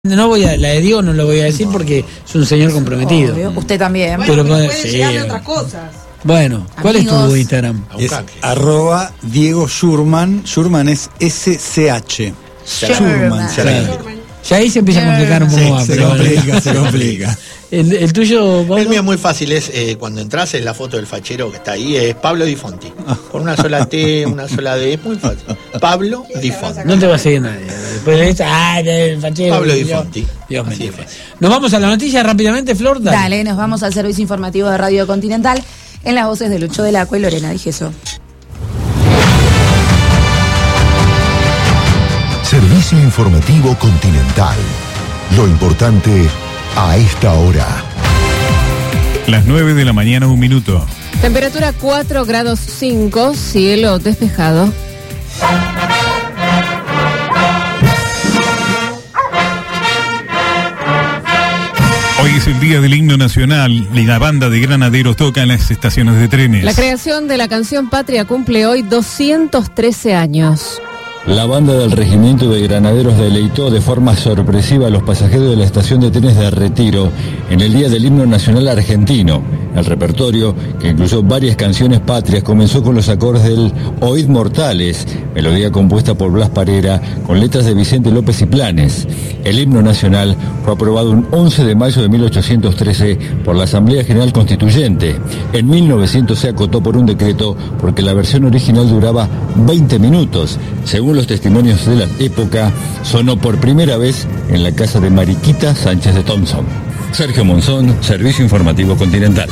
La de Diego no lo voy a decir porque es un señor comprometido. Obvio. Usted también. Bueno, pero puede llegar a otras cosas. Bueno, ¿cuál es tu Instagram? Es @Diego Schurman. Schurman es SCH. Schurman. Ya ahí se empieza a complicar un poco más. Se complica. El tuyo, Pablo. El mío es muy fácil, es cuando entras en la foto del fachero que está ahí, es Pablo Di Fonti. Con una sola T, una sola D, es muy fácil. Pablo Di Fonti. No te va a seguir nadie. Después de esto, el fachero. Pablo Di Fonti. Dios mío. Nos vamos a la noticia rápidamente, Flor. Dale, nos vamos al servicio informativo de Radio Continental en las voces de Lucho Delacqua y Lorena Di Jesús. Servicio informativo Continental. Lo importante a esta hora. Las 9 de la mañana, 1 minuto. Temperatura 4 grados 5, cielo despejado. Hoy es el día del himno nacional y la banda de granaderos toca en las estaciones de trenes. La creación de la canción Patria cumple hoy 213 años. La banda del Regimiento de Granaderos deleitó de forma sorpresiva a los pasajeros de la estación de trenes de Retiro en el Día del Himno Nacional Argentino. El repertorio, que incluyó varias canciones patrias, comenzó con los acordes del Oíd Mortales, melodía compuesta por Blas Parera, con letras de Vicente López y Planes. El himno nacional fue aprobado un 11 de mayo de 1813 por la Asamblea General Constituyente. En 1900 se acotó por un decreto porque la versión original duraba 20 minutos. Según los testimonios de la época, sonó por primera vez en la casa de Mariquita Sánchez de Thompson. Sergio Monzón, Servicio Informativo Continental.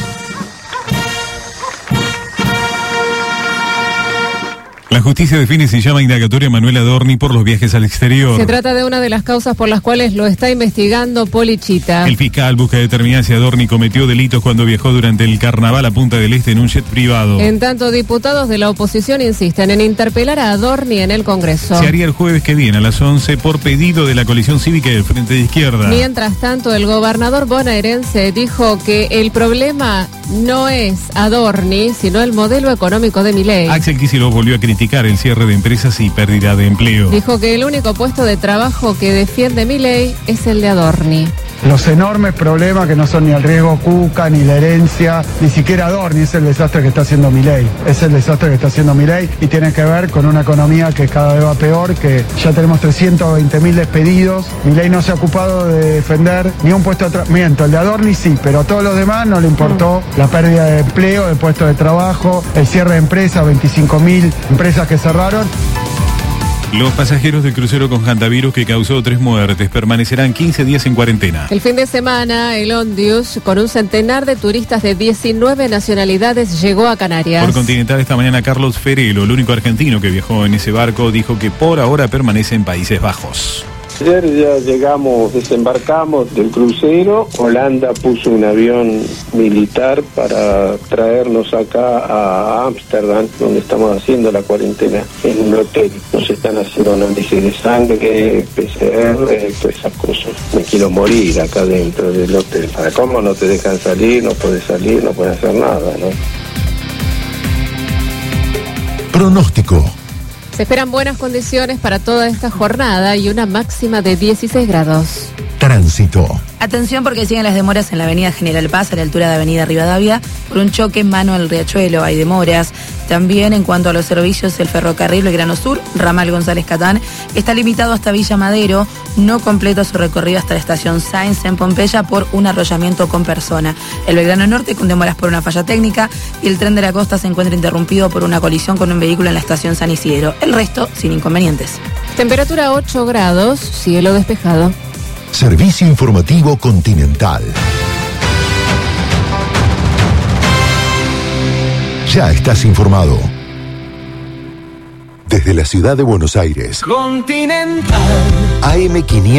La justicia define si llama indagatoria a Manuel Adorni por los viajes al exterior. Se trata de una de las causas por las cuales lo está investigando Polichita. El fiscal busca determinar si Adorni cometió delitos cuando viajó durante el carnaval a Punta del Este en un jet privado. En tanto, diputados de la oposición insisten en interpelar a Adorni en el Congreso. Se haría el jueves que viene a las 11 por pedido de la coalición cívica del Frente de Izquierda. Mientras tanto, el gobernador bonaerense dijo que el problema no es Adorni, sino el modelo económico de Milei. Axel Kicillof volvió a criticar el cierre de empresas y pérdida de empleo. Dijo que el único puesto de trabajo que defiende Milei es el de Adorni. Los enormes problemas que no son ni el riesgo Cuca, ni la herencia, ni siquiera Adorni, es el desastre que está haciendo Milei. Es el desastre que está haciendo Milei y tiene que ver con una economía que cada vez va peor, que ya tenemos 320.000 despedidos. Milei no se ha ocupado de defender ni un puesto de trabajo. Miento, el de Adorni sí, pero a todos los demás no le importó la pérdida de empleo, de puestos de trabajo, el cierre de empresas, 25.000 empresas que cerraron. Los pasajeros del crucero con hantavirus que causó 3 muertes permanecerán 15 días en cuarentena. El fin de semana, el Ondius, con un centenar de turistas de 19 nacionalidades, llegó a Canarias. Por Continental esta mañana, Carlos Ferelo, el único argentino que viajó en ese barco, dijo que por ahora permanece en Países Bajos. Ayer ya llegamos, desembarcamos del crucero. Holanda puso un avión militar para traernos acá a Ámsterdam, donde estamos haciendo la cuarentena en un hotel. Nos están haciendo análisis de sangre, PCR, todas esas cosas. Me quiero morir acá dentro del hotel. ¿Cómo no te dejan salir? No puedes salir, no puedes hacer nada, ¿no? Pronóstico. Se esperan buenas condiciones para toda esta jornada y una máxima de 16 grados. Tránsito. Atención porque siguen las demoras en la avenida General Paz, a la altura de avenida Rivadavia, por un choque en mano al Riachuelo. Hay demoras. También en cuanto a los servicios, el ferrocarril Belgrano Sur, ramal González Catán, está limitado hasta Villa Madero, no completa su recorrido hasta la estación Sáenz en Pompeya por un arrollamiento con persona. El Belgrano Norte con demoras por una falla técnica y el tren de la costa se encuentra interrumpido por una colisión con un vehículo en la estación San Isidro. El resto sin inconvenientes. Temperatura 8 grados, cielo despejado. Servicio Informativo Continental. Ya estás informado. Desde la ciudad de Buenos Aires. Continental. AM500.